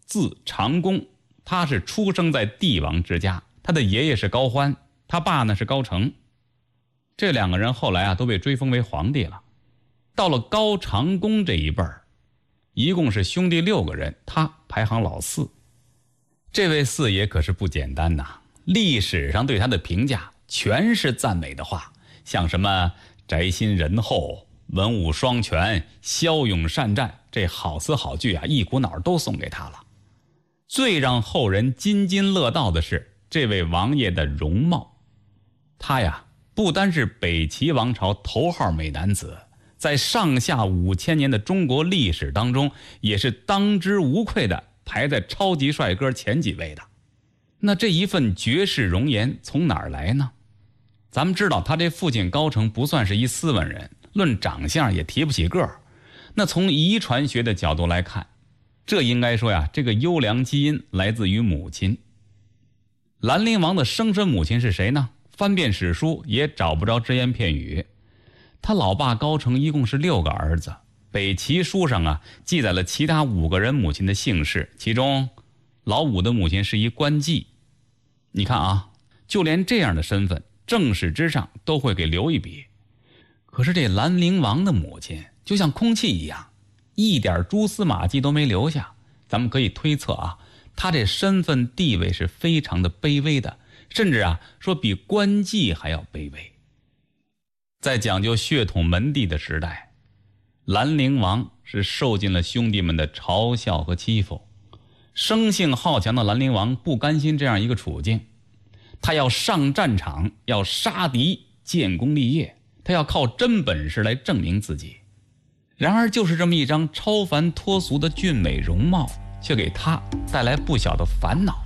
字长公，他是出生在帝王之家，他的爷爷是高欢，他爸呢是高澄。这2个人后来都被追封为皇帝了。到了高长恭这一辈儿，一共是兄弟6个人，他排行老4。这位四爷可是不简单呐，历史上对他的评价全是赞美的话，像什么宅心仁厚、文武双全、骁勇善战，这好词好句一股脑都送给他了。最让后人津津乐道的是这位王爷的容貌。他不单是北齐王朝头号美男子，在上下5000年的中国历史当中也是当之无愧的排在超级帅哥前几位的。那这一份绝世容颜从哪儿来呢？咱们知道他这父亲高澄不算是一斯文人，论长相也提不起个儿。那从遗传学的角度来看，这应该说这个优良基因来自于母亲。兰陵王的生身母亲是谁呢？翻遍史书也找不着只言片语。他老爸高澄一共是6个儿子，北齐书上记载了其他5个人母亲的姓氏，其中老5的母亲是一官妓。你看就连这样的身份，正史之上都会给留一笔。可是这兰陵王的母亲就像空气一样，一点蛛丝马迹都没留下。咱们可以推测他这身份地位是非常的卑微的，甚至说比官妓还要卑微。在讲究血统门第的时代，兰陵王是受尽了兄弟们的嘲笑和欺负。生性好强的兰陵王不甘心这样一个处境，他要上战场，要杀敌，建功立业，他要靠真本事来证明自己。然而就是这么一张超凡脱俗的俊美容貌，却给他带来不小的烦恼。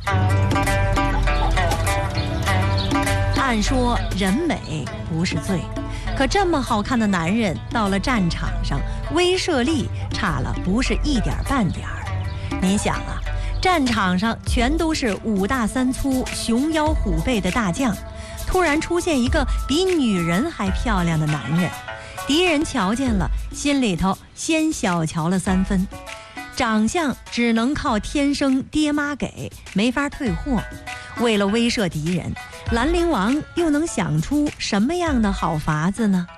按说人美不是罪，可这么好看的男人到了战场上，威慑力差了不是一点半点儿。您想战场上全都是5大3粗、熊腰虎背的大将，突然出现一个比女人还漂亮的男人，敌人瞧见了，心里头先小瞧了3分。长相只能靠天生爹妈给，没法退货。为了威慑敌人，兰陵王又能想出什么样的好法子呢？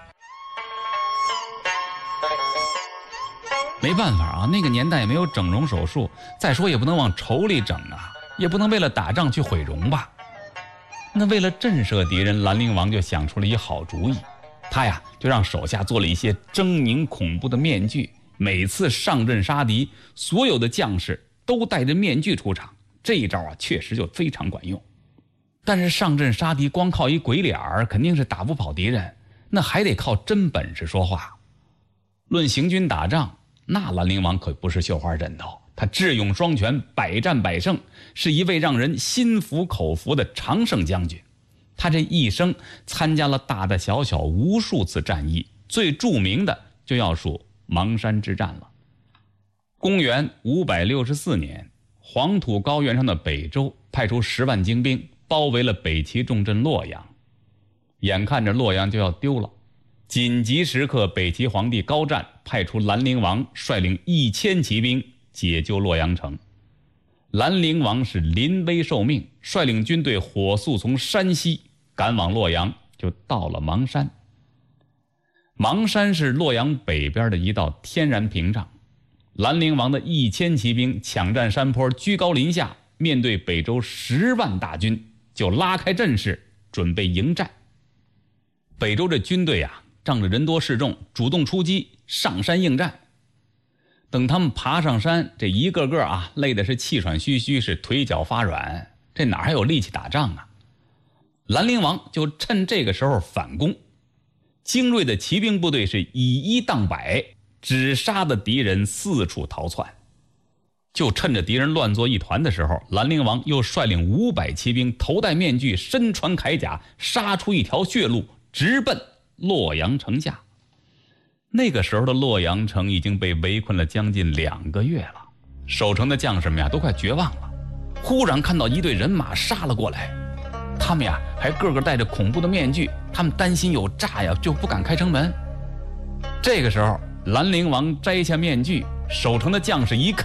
没办法那个年代也没有整容手术，再说也不能往丑里整也不能为了打仗去毁容吧。那为了震慑敌人，兰陵王就想出了一好主意。他就让手下做了一些狰狞恐怖的面具，每次上阵杀敌，所有的将士都戴着面具出场。这一招确实就非常管用。但是上阵杀敌光靠一鬼脸肯定是打不跑敌人，那还得靠真本事说话。论行军打仗，那兰陵王可不是绣花枕头，他智勇双全，百战百胜，是一位让人心服口服的常胜将军。他这一生参加了大大小小无数次战役，最著名的就要数邙山之战了。公元564年，黄土高原上的北周派出10万精兵，包围了北齐重镇洛阳。眼看着洛阳就要丢了，紧急时刻，北齐皇帝高湛派出兰陵王率领1000骑兵解救洛阳城。兰陵王是临危受命，率领军队火速从山西赶往洛阳，就到了邙山。邙山是洛阳北边的一道天然屏障，兰陵王的1000骑兵抢占山坡，居高临下，面对北周10万大军，就拉开阵势，准备迎战。北周这军队仗着人多势众，主动出击，上山应战。等他们爬上山，这一个个累的是气喘吁吁，是腿脚发软，这哪还有力气打仗啊？兰陵王就趁这个时候反攻，精锐的骑兵部队是以一当百，只杀的敌人四处逃窜。就趁着敌人乱作一团的时候，兰陵王又率领500骑兵，头戴面具，身穿铠甲，杀出一条血路，直奔洛阳城下。那个时候的洛阳城已经被围困了将近2个月了，守城的将士们都快绝望了。忽然看到一队人马杀了过来，他们还个个戴着恐怖的面具，他们担心有诈就不敢开城门。这个时候兰陵王摘下面具，守城的将士一看，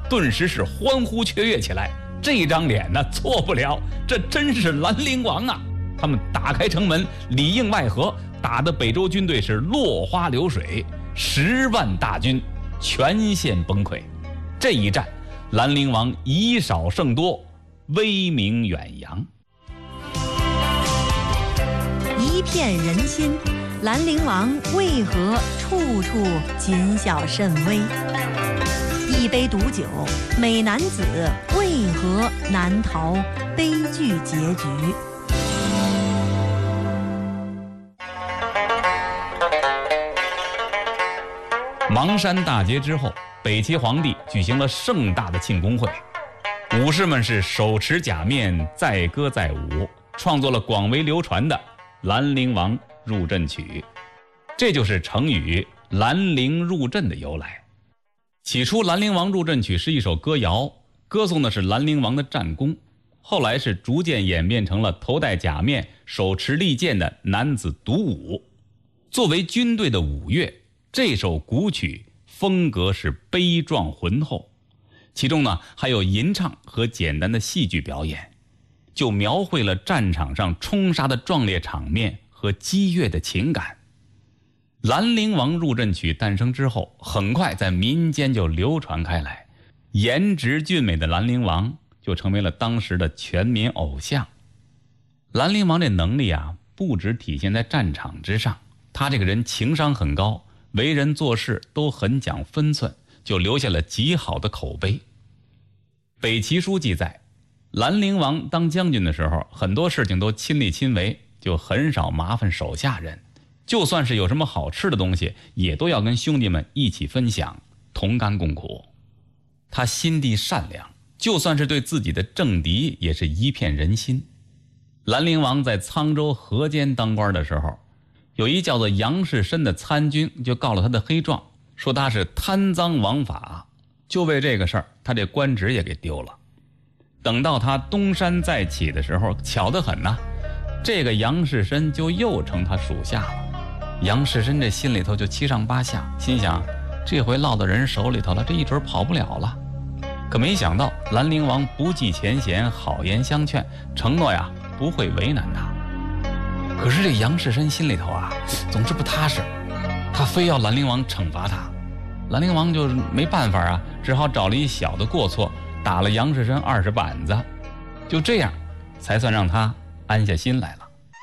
顿时是欢呼雀跃起来。这张脸呢，错不了，这真是兰陵王啊！他们打开城门，里应外合，打得北周军队是落花流水，10万大军全线崩溃。这一战，兰陵王以少胜多，威名远扬。 一片人心，兰陵王为何处处谨小慎微？一杯毒酒，美男子为何难逃悲剧结局？ 邙山大捷之后，北齐皇帝举行了盛大的庆功会，武士们是手持甲面，载歌载舞，创作了广为流传的《兰陵王入阵曲》，这就是成语“兰陵入阵”的由来。起初，《兰陵王入阵曲》是一首歌谣，歌颂的是兰陵王的战功，后来是逐渐演变成了头戴甲面、手持利剑的男子独舞。作为军队的舞乐，这首古曲风格是悲壮浑厚，其中呢还有吟唱和简单的戏剧表演，就描绘了战场上冲杀的壮烈场面和激越的情感。兰陵王入阵曲诞生之后，很快在民间就流传开来，颜值俊美的兰陵王就成为了当时的全民偶像。兰陵王这能力啊，不只体现在战场之上，他这个人情商很高，为人做事都很讲分寸，就留下了极好的口碑。北齐书记载，兰陵王当将军的时候，很多事情都亲力亲为，就很少麻烦手下人，就算是有什么好吃的东西，也都要跟兄弟们一起分享，同甘共苦。他心地善良，就算是对自己的政敌也是一片人心。兰陵王在沧州河间当官的时候，有一叫做杨士申的参军就告了他的黑状，说他是贪赃枉法，就为这个事儿，他这官职也给丢了。等到他东山再起的时候，巧得很呐，这个杨士申就又成他属下了。杨士申这心里头就七上八下，心想这回落到人手里头了，这一准跑不了了。可没想到兰陵王不计前嫌，好言相劝，承诺呀不会为难他。可是这杨士申心里头啊总是不踏实，他非要兰陵王惩罚他。兰陵王就没办法啊，只好找了一小的过错，打了杨士申20板子，就这样才算让他安下心来了。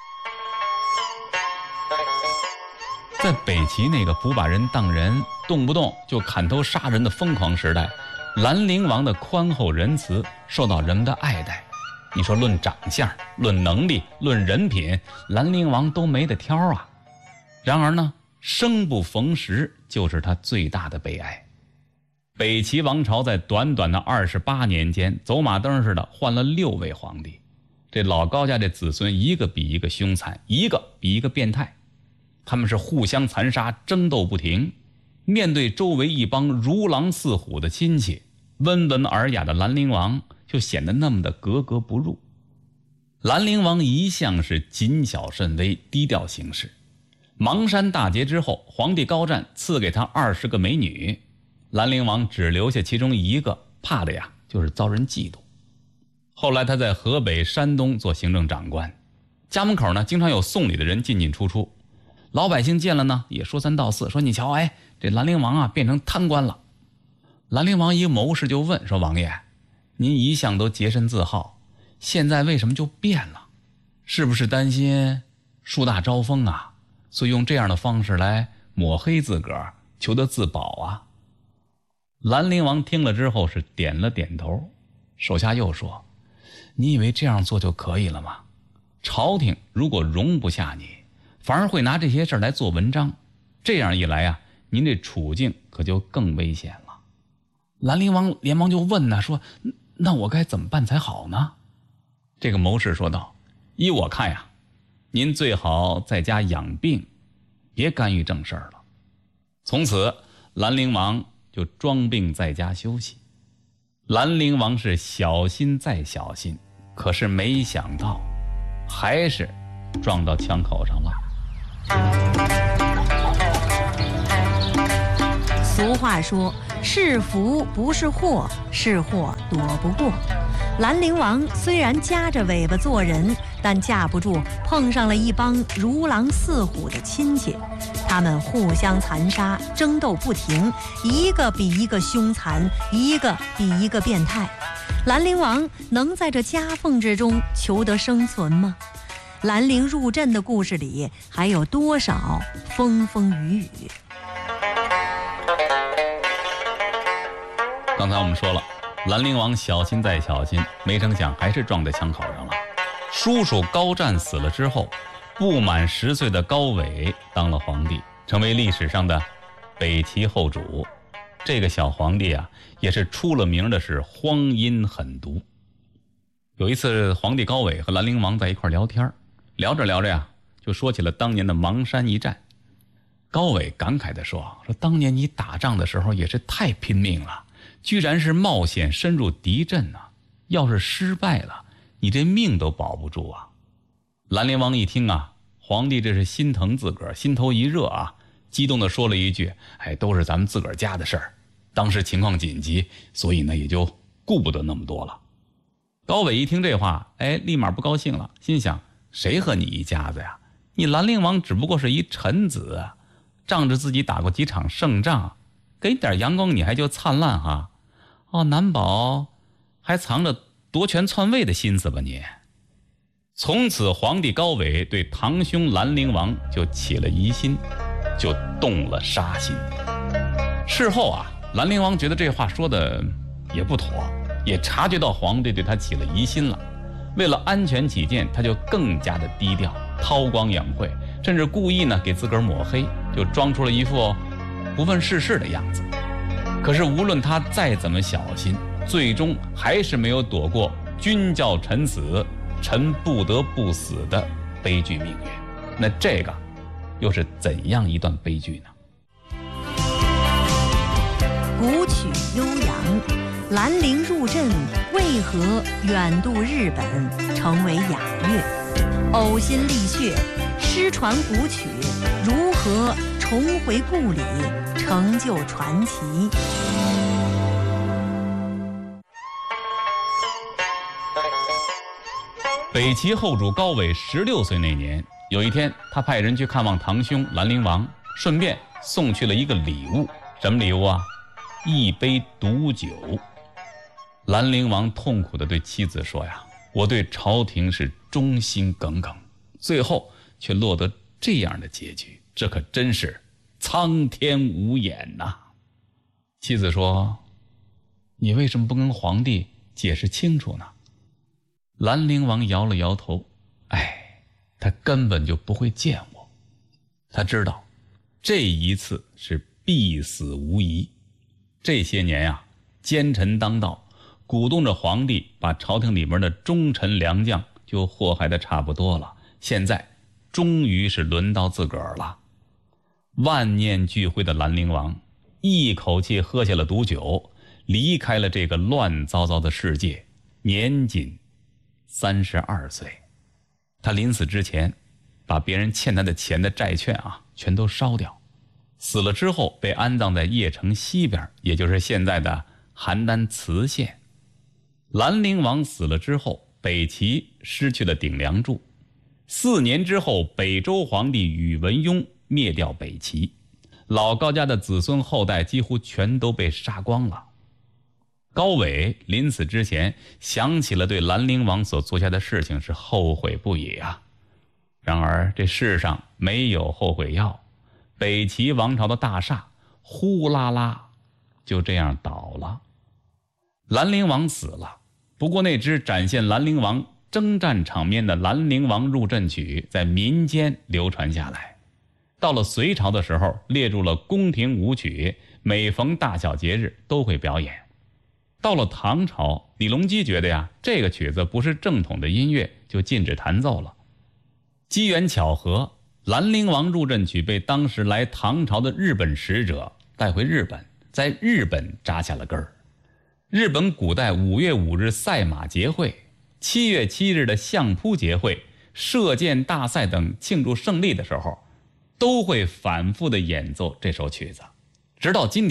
在北齐那个不把人当人，动不动就砍头杀人的疯狂时代，兰陵王的宽厚仁慈受到人们的爱戴。你说论长相、论能力、论人品，兰陵王都没得挑啊。然而呢，生不逢时就是他最大的悲哀。北齐王朝在短短的28年间，走马灯似的换了6位皇帝，这老高家这子孙一个比一个凶残，一个比一个变态。他们是互相残杀，争斗不停。面对周围一帮如狼似虎的亲戚，温文尔雅的兰陵王就显得那么的格格不入。兰陵王一向是谨小慎微，低调行事。邙山大捷之后，皇帝高湛赐给他20个美女，兰陵王只留下其中1个，怕的呀就是遭人嫉妒。后来他在河北、山东做行政长官，家门口呢经常有送礼的人进进出出，老百姓见了呢也说三道四，说你瞧，这兰陵王啊变成贪官了。兰陵王一个谋士就问说，王爷，您一向都洁身自好，现在为什么就变了？是不是担心树大招风啊，所以用这样的方式来抹黑自个儿，求得自保啊？兰陵王听了之后是点了点头，手下又说，你以为这样做就可以了吗？朝廷如果容不下你，反而会拿这些事儿来做文章，这样一来啊，您这处境可就更危险了。兰陵王连忙就问呢，说那我该怎么办才好呢？这个谋士说道，依我看呀，您最好在家养病，别干预正事儿了。从此兰陵王就装病在家休息。兰陵王是小心再小心，可是没想到还是撞到枪口上了。 俗话说， 是福不是祸，是祸躲不过。兰陵王虽然夹着尾巴做人，但架不住碰上了一帮如狼似虎的亲戚，他们互相残杀，争斗不停，一个比一个凶残，一个比一个变态。兰陵王能在这夹缝之中求得生存吗？兰陵入阵的故事里还有多少风风雨雨？ 刚才我们说了，兰陵王小心再小心，没成想还是撞在枪口上了。叔叔高湛死了之后，不满10岁的高纬当了皇帝，成为历史上的北齐后主。这个小皇帝啊，也是出了名的是荒淫狠毒。有一次，皇帝高纬和兰陵王在一块聊天，聊着聊着呀，就说起了当年的邙山一战。高纬感慨地说当年你打仗的时候也是太拼命了，居然是冒险深入敌阵啊，要是失败了，你这命都保不住啊。兰陵王一听啊，皇帝这是心疼自个儿，心头一热啊，激动地说了一句，都是咱们自个儿家的事儿，当时情况紧急，所以呢也就顾不得那么多了。高纬一听这话，立马不高兴了，心想谁和你一家子呀？你兰陵王只不过是一臣子啊，仗着自己打过几场胜仗，给你点阳光你还就灿烂哈？难保还藏着夺权篡位的心思吧你？从此皇帝高纬对堂兄兰陵王就起了疑心，就动了杀心。事后啊，兰陵王觉得这话说的也不妥，也察觉到皇帝对他起了疑心了。为了安全起见，他就更加的低调，韬光养晦，甚至故意呢给自个儿抹黑，就装出了一副不问世事的样子。可是无论他再怎么小心，最终还是没有躲过君叫臣死，臣不得不死的悲剧命运。那这个又是怎样一段悲剧呢？ 古曲悠扬，兰陵入阵为何远渡日本成为雅乐？呕心沥血，失传古曲如何重回故里，成就传奇？ 北齐后主高纬16岁那年，有一天他派人去看望堂兄兰陵王，顺便送去了一个礼物。什么礼物啊？一杯毒酒。兰陵王痛苦地对妻子说呀，我对朝廷是忠心耿耿，最后却落得这样的结局，这可真是苍天无眼呐。妻子说，你为什么不跟皇帝解释清楚呢？兰陵王摇了摇头，他根本就不会见我。他知道这一次是必死无疑。这些年呀，奸臣当道，鼓动着皇帝把朝廷里面的忠臣良将就祸害得差不多了，现在终于是轮到自个儿了。万念俱灰的兰陵王一口气喝下了毒酒，离开了这个乱糟糟的世界，年仅32岁。他临死之前把别人欠他的钱的债券全都烧掉，死了之后被安葬在邺城西边，也就是现在的邯郸磁县。兰陵王死了之后，北齐失去了顶梁柱。4年之后，北周皇帝宇文邕灭掉北齐，老高家的子孙后代几乎全都被杀光了。高纬临死之前想起了对兰陵王所做下的事情，是后悔不已啊。然而这世上没有后悔药，北齐王朝的大厦呼啦啦就这样倒了。兰陵王死了，不过那支展现兰陵王征战场面的兰陵王入阵曲在民间流传下来，到了隋朝的时候列入了宫廷舞曲，每逢大小节日都会表演。到了唐朝，李隆基觉得呀，这个曲子不是正统的音乐，就禁止弹奏了。机缘巧合，兰陵王入阵曲被当时来唐朝的日本使者带回日本，在日本扎下了根儿。日本古代5月5日赛马节会、7月7日的相扑节会、射箭大赛等庆祝胜利的时候，都会反复地演奏这首曲子。直到今天，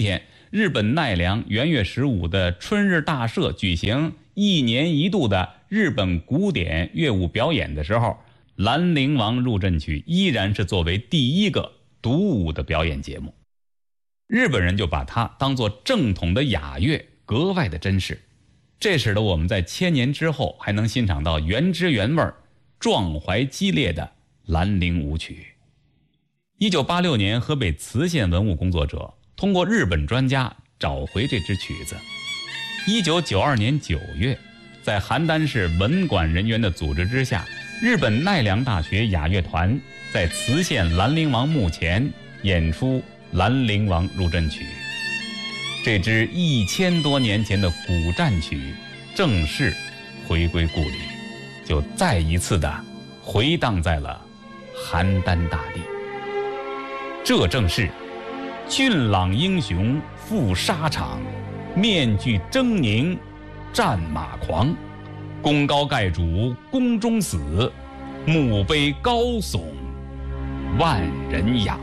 日本奈良元月15的春日大社举行1年1度的日本古典乐舞表演的时候，兰陵王入阵曲依然是作为第一个独舞的表演节目。日本人就把它当作正统的雅乐，格外的珍视，这使得我们在1000年之后还能欣赏到原汁原味、壮怀激烈的兰陵舞曲。1986年，河北磁县文物工作者通过日本专家找回这支曲子。1992年9月，在邯郸市文管人员的组织之下，日本奈良大学雅乐团在磁县兰陵王墓前演出兰陵王入阵曲。这支1000多年前的古战曲正式回归故里，就再一次的回荡在了邯郸大地。这正是俊朗英雄赴沙场，面具狰狞战马狂，功高盖主宫中死，墓碑高耸万人仰。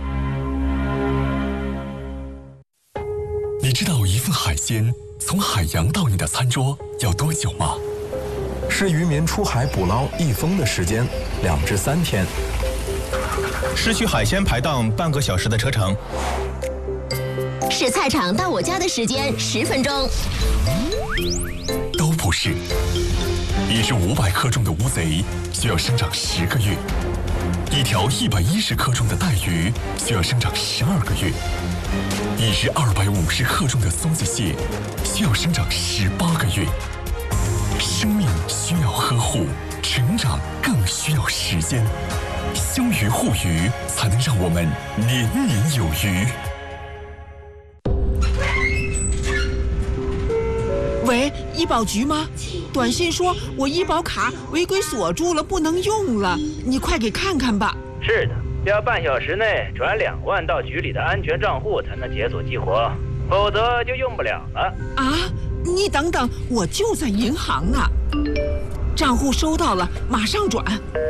你知道一份海鲜从海洋到你的餐桌要多久吗？ 是渔民出海捕捞一封的时间2至3天， 是去海鲜排档半个小时的车程， 是菜场到我家的时间10分钟， 都不是。一只500克重的乌贼需要生长10个月，一条110克重的带鱼需要生长12个月，一只250克重的松子蟹需要生长18个月。生命需要呵护，成长更需要时间。休渔护渔，才能让我们年年有余。 喂，医保局吗？短信说我医保卡违规锁住了，不能用了，你快给看看吧。 是的，要半小时内转2万到局里的安全账户才能解锁激活，否则就用不了了。 啊，你等等，我就在银行呢。账户收到了，马上转。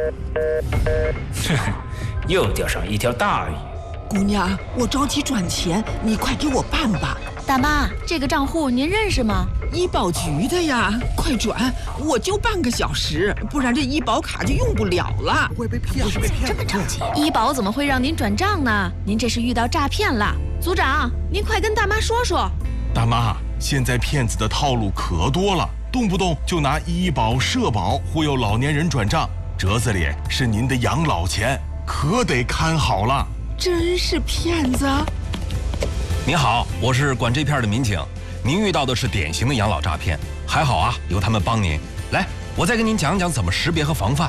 又钓上一条大鱼。 姑娘，我着急转钱，你快给我办吧。 大妈，这个账户您认识吗？ 医保局的呀，快转，我就半个小时，不然这医保卡就用不了了。 会被骗，这么着急？医保怎么会让您转账呢？您这是遇到诈骗了。组长，您快跟大妈说说。 大妈，现在骗子的套路可多了，动不动就拿医保、社保忽悠老年人转账，折子里是您的养老钱，可得看好了。 真是骗子！ 您好，我是管这片的民警，您遇到的是典型的养老诈骗，还好啊，有他们帮您。来，我再跟您讲讲怎么识别和防范。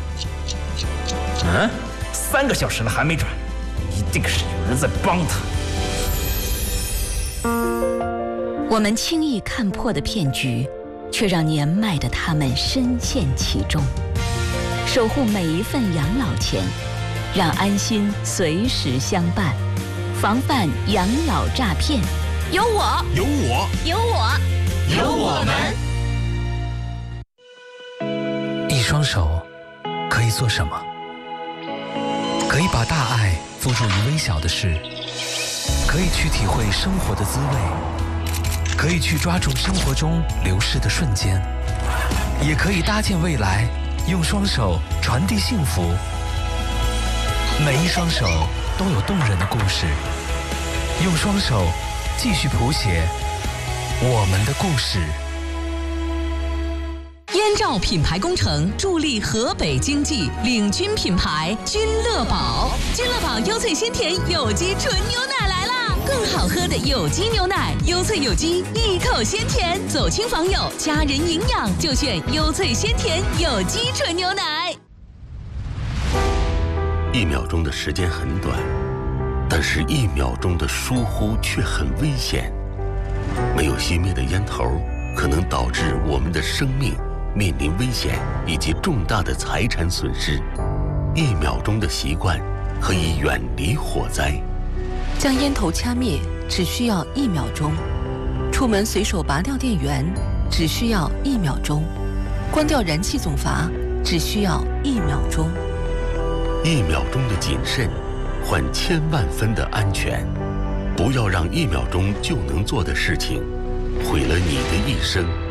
3个小时了还没转，一定是有人在帮他。 我们轻易看破的骗局，却让年迈的他们深陷其中。守护每一份养老钱，让安心随时相伴，防范养老诈骗。有我， 有我， 有我， 有我们。一双手可以做什么？可以把大爱付诸于微小的事，可以去体会生活的滋味，可以去抓住生活中流逝的瞬间，也可以搭建未来，用双手传递幸福。每一双手都有动人的故事，用双手继续谱写我们的故事。 燕赵品牌工程助力河北经济，领军品牌君乐宝。君乐宝优萃鲜甜有机纯牛奶来啦！更好喝的有机牛奶，优萃有机，一口鲜甜，走亲访友，家人营养就选优萃鲜甜有机纯牛奶。 1秒钟的时间很短，但是1秒钟的疏忽却很危险。没有熄灭的烟头，可能导致我们的生命面临危险以及重大的财产损失。1秒钟的习惯可以远离火灾。 将烟头掐灭只需要1秒钟，出门随手拔掉电源只需要1秒钟，关掉燃气总阀只需要1秒钟。 1秒钟的谨慎，换1000万分的安全。 不要让1秒钟就能做的事情毁了你的一生。